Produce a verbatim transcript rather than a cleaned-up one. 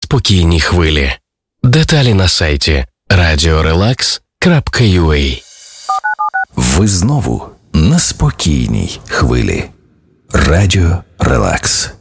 спокійній хвилі. Деталі на сайті радіо релакс крапка ю а. Ви знову на спокійній хвилі. Радіо Релакс.